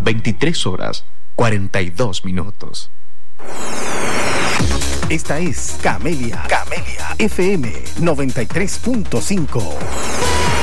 23 horas 42 minutos. Esta es Camelia FM 93.5.